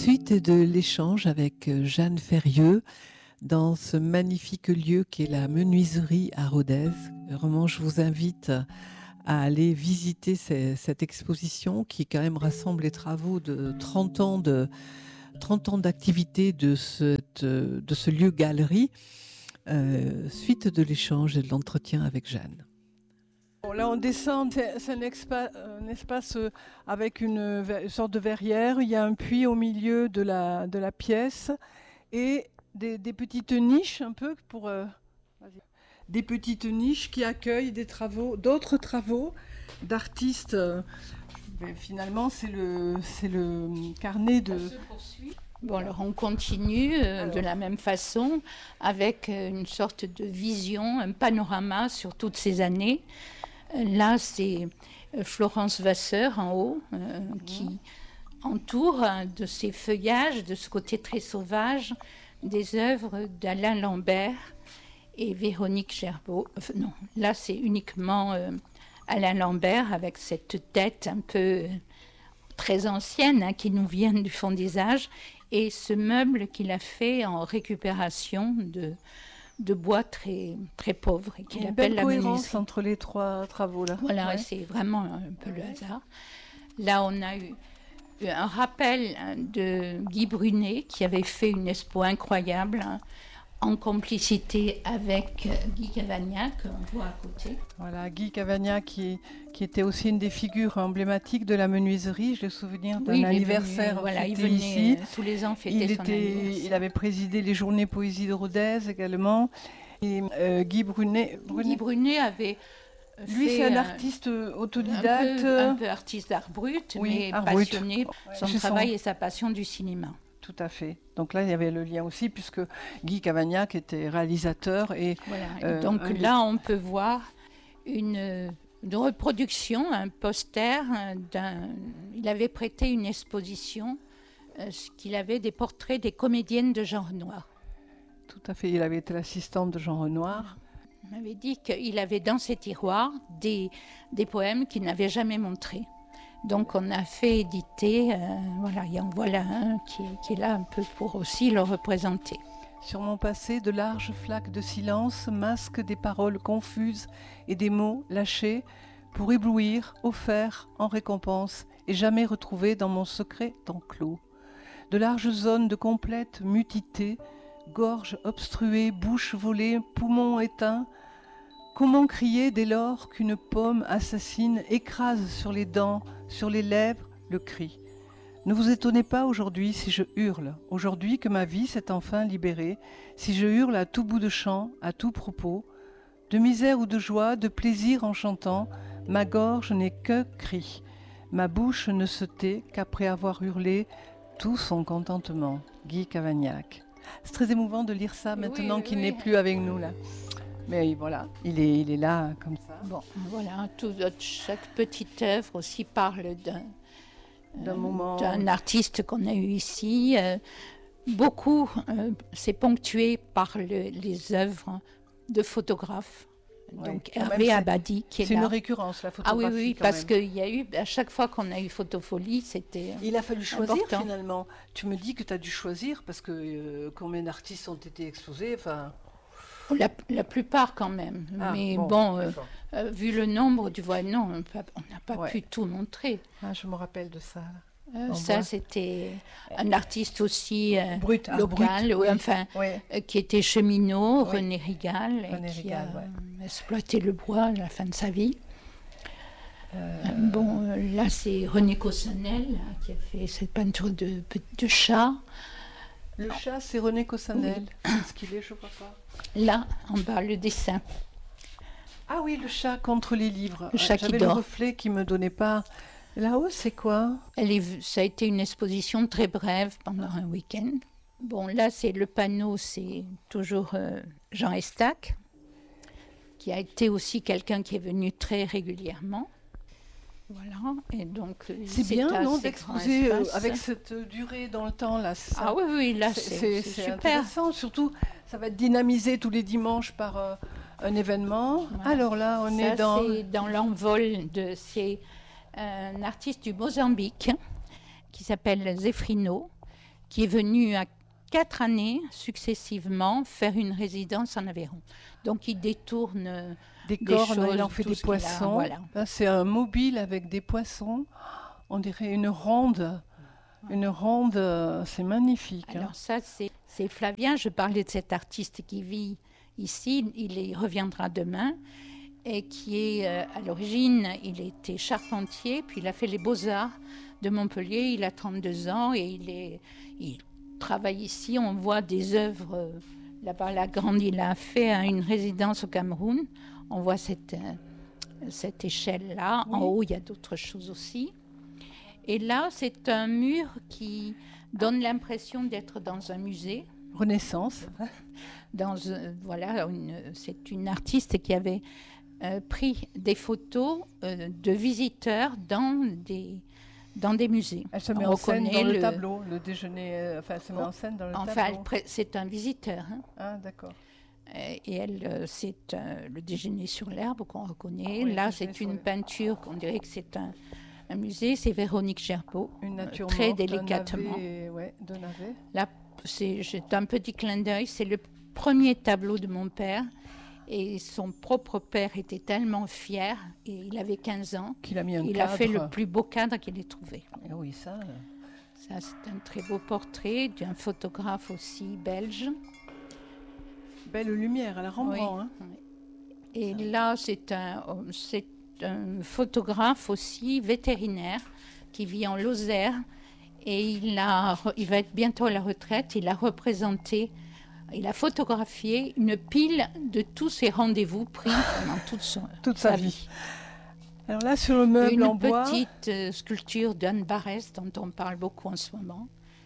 Suite de l'échange avec Jeanne Ferrieux dans ce magnifique lieu qui est la menuiserie à Rodez. Vraiment, je vous invite à aller visiter cette exposition qui quand même rassemble les travaux de 30 ans d'activité de ce lieu galerie, suite de l'échange et de l'entretien avec Jeanne. Bon, là on descend, c'est un espace avec une sorte de verrière, il y a un puits au milieu de la pièce et des petites niches un peu des petites niches qui accueillent d'autres travaux d'artistes. Finalement c'est le carnet de... Ça se poursuit. Bon, alors on continue de la même façon avec une sorte de vision, un panorama sur toutes ces années. Là, c'est Florence Vasseur en haut qui entoure de ses feuillages, de ce côté très sauvage, des œuvres d'Alain Lambert et Véronique Gerbeau. Non, là, c'est uniquement Alain Lambert avec cette tête un peu très ancienne qui nous vient du fond des âges et ce meuble qu'il a fait en récupération de bois très, très pauvre et qu'il appelle la menuiserie. Cohérence entre les trois travaux là. Voilà, ouais. C'est vraiment un peu le hasard. Là, on a eu un rappel de Guy Brunet qui avait fait une expo incroyable en complicité avec Guy Cavagnac, qu'on voit à côté. Voilà, Guy Cavagnac qui était aussi une des figures emblématiques de la menuiserie. J'ai le souvenir d'un anniversaire il fêté venait ici. Tous les ans fêter son anniversaire. Il avait présidé les journées poésie de Rodez également. Et Guy Brunet avait... Lui, c'est un artiste autodidacte. Un peu artiste d'art brut, mais passionné par son travail et sa passion du cinéma. Tout à fait. Donc là, il y avait le lien aussi, puisque Guy Cavagnac était réalisateur. Et, donc là, on peut voir une reproduction, un poster. Il avait prêté une exposition, qu'il avait des portraits des comédiennes de Jean Renoir. Tout à fait. Il avait été l'assistante de Jean Renoir. Il m'avait dit qu'il avait dans ses tiroirs des poèmes qu'il n'avait jamais montrés. Donc on a fait éditer, en voilà un qui est là un peu pour aussi le représenter. Sur mon passé, de larges flaques de silence masquent des paroles confuses et des mots lâchés pour éblouir, offerts en récompense et jamais retrouvés dans mon secret enclos. De larges zones de complète mutité, gorge obstruée, bouche volée, poumons éteints. Comment crier dès lors qu'une pomme assassine écrase sur les dents, sur les lèvres, le cri. Ne vous étonnez pas aujourd'hui si je hurle, aujourd'hui que ma vie s'est enfin libérée, si je hurle à tout bout de champ, à tout propos, de misère ou de joie, de plaisir en chantant, ma gorge n'est que cri, ma bouche ne se tait qu'après avoir hurlé tout son contentement. Guy Cavagnac. C'est très émouvant de lire ça maintenant qu'il n'est plus avec nous là. Mais voilà, il est là comme ça. Bon, voilà, chaque petite œuvre aussi parle d'un artiste qu'on a eu ici. Beaucoup, c'est ponctué par les œuvres de photographes. Donc Hervé Abadi qui est là. C'est une récurrence, la photographie. Ah oui, parce qu'il y a eu, à chaque fois qu'on a eu Photofolie, c'était il a fallu choisir important. Finalement. Tu me dis que tu as dû choisir parce que combien d'artistes ont été exposés, enfin... La plupart quand même, mais bon, vu le nombre, tu vois, non, on n'a pas pu tout montrer. Ah, je me rappelle de ça. C'était un artiste aussi local, qui était cheminot, René Rigal, qui a exploité le bois à la fin de sa vie. Là, c'est René Cossanel qui a fait cette peinture de chat. Le chat, c'est René Cossanel. Oui. Est-ce qu'il est, je crois pas. Là, en bas, le dessin. Ah oui, le chat contre les livres. Le chat J'avais qui dort. Le reflet qui me donnait pas. Là-haut, c'est quoi ? Ça a été une exposition très brève pendant un week-end. Bon, là, c'est le panneau, c'est toujours Jean Estac, qui a été aussi quelqu'un qui est venu très régulièrement. Voilà, et donc c'est bien, non, d'exposer avec cette durée dans le temps là. Ça, ah oui, là c'est super intéressant. Surtout, ça va être dynamisé tous les dimanches par un événement. Voilà. Alors là, c'est dans l'envol c'est un artiste du Mozambique qui s'appelle Zefrino. qui est venu à 4 années successivement faire une résidence en Aveyron. Donc il détourne des des cornes, choses, il en fait tout des ce qu'il a, poissons. voilà. Là, c'est un mobile avec des poissons. On dirait une ronde. Une ronde, c'est magnifique. Hein. Alors ça, c'est Flavien. Je parlais de cet artiste qui vit ici. Il reviendra demain. Et qui est, à l'origine, il était charpentier, puis il a fait les Beaux-Arts de Montpellier. Il a 32 ans et il travaille ici. On voit des œuvres. Là-bas, la grande, il a fait une résidence au Cameroun. On voit cette échelle-là. Oui. En haut, il y a d'autres choses aussi. Et là, c'est un mur qui donne l'impression d'être dans un musée. Renaissance. Voilà, c'est une artiste qui avait pris des photos de visiteurs dans des musées. Elle se met en scène dans le tableau, le déjeuner. Enfin, elle se met en scène dans le tableau. C'est un visiteur. Hein. Ah, d'accord. Et elle, c'est le déjeuner sur l'herbe qu'on reconnaît. Oui, là, c'est une peinture qu'on dirait que c'est un musée. C'est Véronique Gerbeau, une nature très morte, délicatement. De navet. Là, c'est un petit clin d'œil. C'est le premier tableau de mon père. Et son propre père était tellement fier, et il avait 15 ans, qu'il a mis un il cadre. a fait le plus beau cadre qu'il ait trouvé. Et oui, ça, c'est un très beau portrait d'un photographe aussi belge. Belle lumière à la Rembrandt. Oui, oui. Et là, c'est un photographe aussi vétérinaire qui vit en Lozère. Et il va être bientôt à la retraite. Il a représenté, il a photographié une pile de tous ses rendez-vous pris pendant toute sa vie. Alors là, sur le meuble en bois... Une petite sculpture d'Anne Barès, dont on parle beaucoup en ce moment.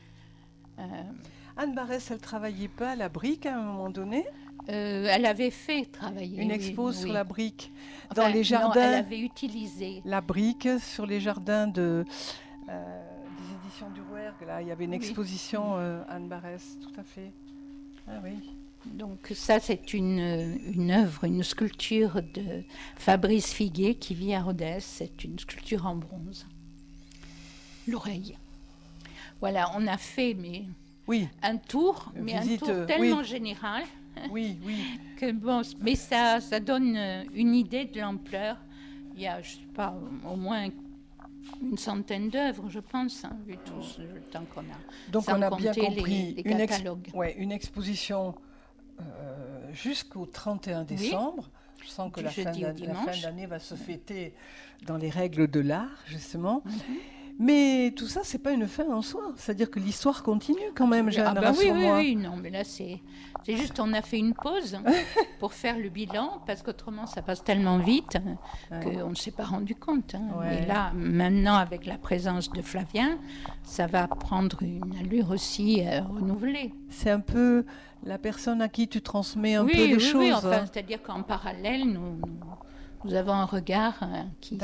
Anne Barès, elle ne travaillait pas à la brique à un moment donné? Elle avait fait travailler... Une expo sur la brique enfin, dans les jardins. Non, elle avait utilisé... La brique sur les jardins des éditions du Rouergue. Là, il y avait une exposition Anne Barès, tout à fait. Ah oui. Donc ça, c'est une œuvre, une sculpture de Fabrice Figuet qui vit à Rodez. C'est une sculpture en bronze. L'oreille. Voilà, on a fait un tour, mais un tour tellement général. Oui. Que bon, mais ça donne une idée de l'ampleur. Il y a, je sais pas, au moins une centaine d'œuvres, je pense, vu tout le temps qu'on a. Donc on a bien compris les catalogues. Une exposition jusqu'au 31 décembre. Je sens que la fin d'année va se fêter dans les règles de l'art, justement. Mais tout ça, c'est pas une fin en soi. C'est-à-dire que l'histoire continue quand même, Jeanne. Oui, non, mais là, c'est juste, on a fait une pause pour faire le bilan, parce qu'autrement, ça passe tellement vite qu'on ne s'est pas rendu compte. Et là, maintenant, avec la présence de Flavien, ça va prendre une allure aussi renouvelée. C'est un peu la personne à qui tu transmets un peu les choses. Oui, enfin, c'est-à-dire qu'en parallèle, nous avons un regard qui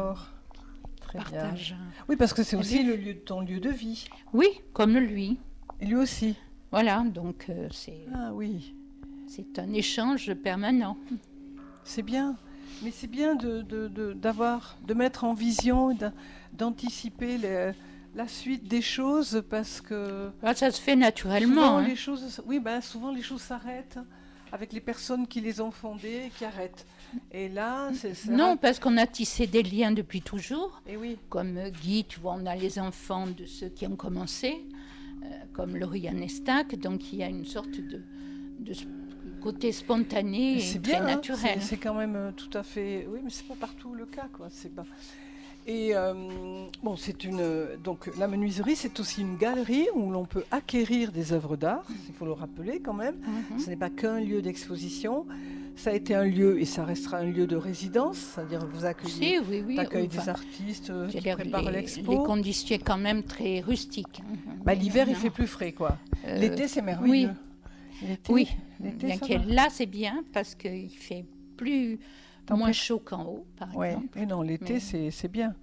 partage. Oui, parce que c'est aussi ton lieu de vie. Oui, comme lui. Et lui aussi. Voilà, donc c'est un échange permanent. C'est bien, mais c'est bien de mettre en vision, d'anticiper la suite des choses, parce que... Ça se fait naturellement. Souvent les choses s'arrêtent avec les personnes qui les ont fondées et qui arrêtent. Et là, non, parce qu'on a tissé des liens depuis toujours. Et oui. Comme Guy, tu vois, on a les enfants de ceux qui ont commencé, comme Lauriane Estac, donc il y a une sorte de côté spontané et très naturel. C'est quand même tout à fait... Oui, mais c'est pas partout le cas, quoi. C'est pas... Et donc la menuiserie, c'est aussi une galerie où l'on peut acquérir des œuvres d'art, il faut le rappeler quand même. Ce n'est pas qu'un lieu d'exposition, ça a été un lieu et ça restera un lieu de résidence, c'est-à-dire vous accueillez des artistes qui préparent l'expo. Les conditions sont quand même très rustiques. L'hiver, il fait plus frais, quoi. L'été, c'est merveilleux. Oui, là, c'est bien parce qu'il fait moins chaud qu'en haut, par exemple. Et non, l'été, c'est bien.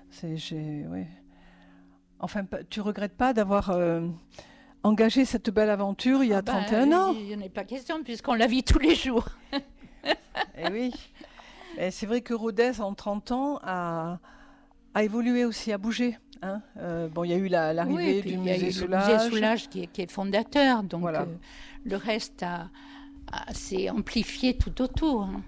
Enfin, tu regrettes pas d'avoir engagé cette belle aventure il y a 31 ans? Il n'y en a pas question, puisqu'on la vit tous les jours. Et oui. Et c'est vrai que Rodez, en 30 ans, a évolué aussi, a bougé. Hein, il y a eu l'arrivée du musée Soulage. Le musée Soulage qui est fondateur, donc voilà. Le reste s'est amplifié tout autour. Hein.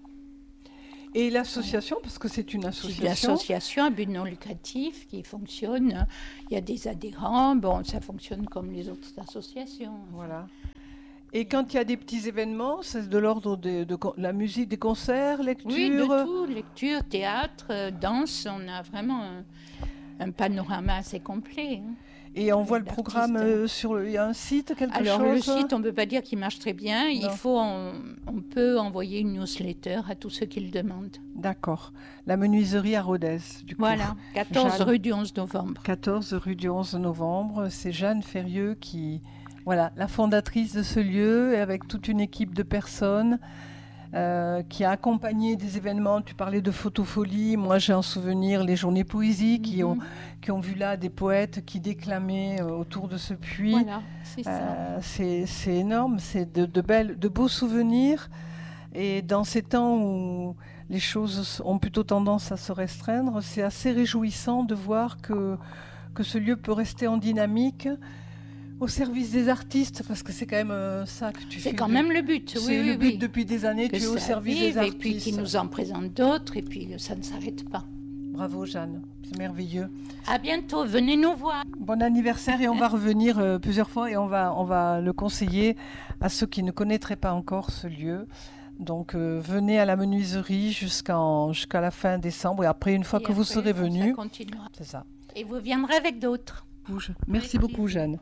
Et l'association, parce que c'est une association. C'est une association à but non lucratif qui fonctionne. Il y a des adhérents. Bon, ça fonctionne comme les autres associations. Voilà. Et quand il y a des petits événements, c'est de l'ordre de la musique, des concerts, lecture. Oui, de tout. Lecture, théâtre, danse. On a vraiment un panorama assez complet. Hein. Et on voit le programme il y a un site, quelque chose. Alors le site, on ne peut pas dire qu'il marche très bien. On peut envoyer une newsletter à tous ceux qui le demandent. D'accord. La menuiserie à Rodez, du coup. Voilà, 14 rue du 11 novembre. 14 rue du 11 novembre. C'est Jeanne Ferrieux la fondatrice de ce lieu, et avec toute une équipe de personnes qui a accompagné des événements. Tu parlais de photofolie. Moi, j'ai en souvenir les journées poésie qui ont vu là des poètes qui déclamaient autour de ce puits. Voilà, c'est ça. C'est énorme. C'est de beaux souvenirs. Et dans ces temps où les choses ont plutôt tendance à se restreindre, c'est assez réjouissant de voir que ce lieu peut rester en dynamique, au service des artistes, parce que c'est quand même ça que tu fais. C'est quand même le but. C'est le but depuis des années, tu es au service des artistes. Et puis qui nous en présente d'autres, et puis ça ne s'arrête pas. Bravo Jeanne, c'est merveilleux. À bientôt, venez nous voir. Bon anniversaire, et on va revenir plusieurs fois, et on va le conseiller à ceux qui ne connaîtraient pas encore ce lieu. Donc venez à la menuiserie jusqu'à la fin décembre, et après, une fois que vous serez venus, ça continuera. C'est ça. Et vous viendrez avec d'autres. Merci beaucoup Jeanne.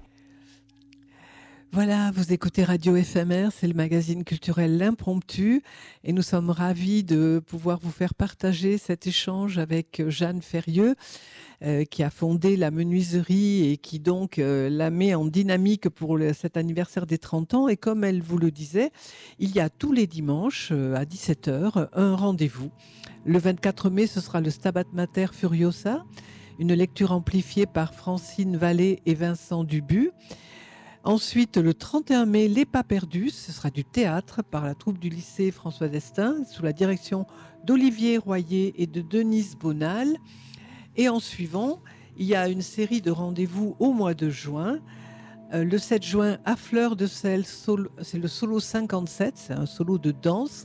Voilà, vous écoutez Radio Éphémère, c'est le magazine culturel L'Impromptu, et nous sommes ravis de pouvoir vous faire partager cet échange avec Jeanne Ferrieux, qui a fondé la menuiserie et qui donc la met en dynamique pour cet anniversaire des 30 ans. Et comme elle vous le disait, il y a tous les dimanches à 17h un rendez-vous. Le 24 mai, ce sera le Stabat Mater Furiosa, une lecture amplifiée par Francine Vallée et Vincent Dubu. Ensuite, le 31 mai, Les Pas Perdus, ce sera du théâtre par la troupe du lycée François d'Estaing, sous la direction d'Olivier Royer et de Denise Bonal. Et en suivant, il y a une série de rendez-vous au mois de juin. Le 7 juin, à Fleur de Sel, c'est le solo 57, c'est un solo de danse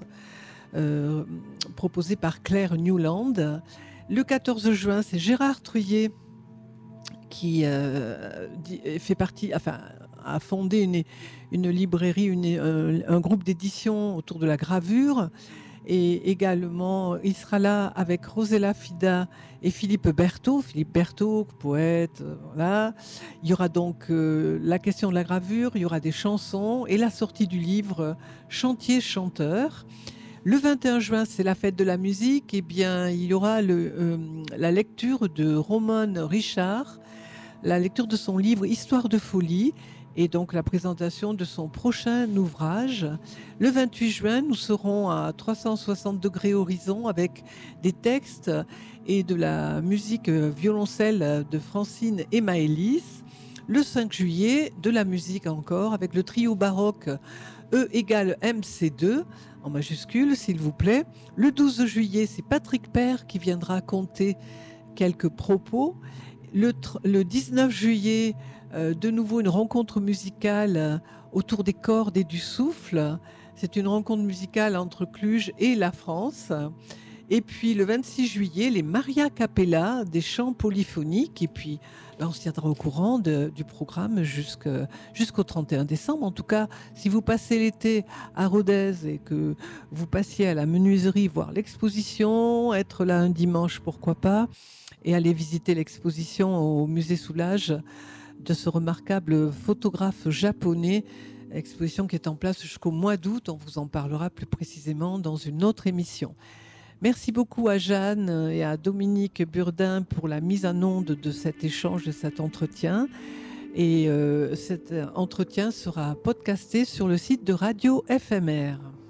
proposé par Claire Newland. Le 14 juin, c'est Gérard Truyet qui fait partie, a fondé une librairie, un groupe d'édition autour de la gravure. Et également, il sera là avec Rosella Fida et Philippe Berthaud, poète, voilà. Il y aura donc la question de la gravure, il y aura des chansons et la sortie du livre Chantier chanteur. Le 21 juin, c'est la fête de la musique. Eh bien, il y aura la lecture de Romane Richard, la lecture de son livre Histoire de folie, et donc la présentation de son prochain ouvrage. Le 28 juin, nous serons à 360 degrés horizon avec des textes et de la musique violoncelle de Francine et Maëlys. Le 5 juillet, de la musique encore avec le trio baroque E = MC2, en majuscule s'il vous plaît. Le 12 juillet, c'est Patrick Père qui viendra conter quelques propos. Le 19 juillet, de nouveau une rencontre musicale autour des cordes et du souffle. C'est une rencontre musicale entre Cluj et la France. Et puis le 26 juillet, les Maria Cappella, des chants polyphoniques. Et puis là, on se tiendra au courant du programme jusqu'au 31 décembre. En tout cas, si vous passez l'été à Rodez et que vous passiez à la menuiserie voir l'exposition, être là un dimanche, pourquoi pas, et aller visiter l'exposition au musée Soulage de ce remarquable photographe japonais, exposition qui est en place jusqu'au mois d'août. On vous en parlera plus précisément dans une autre émission. Merci beaucoup à Jeanne et à Dominique Burdin pour la mise en onde de cet échange, de cet entretien. Et cet entretien sera podcasté sur le site de Radio Éphémère.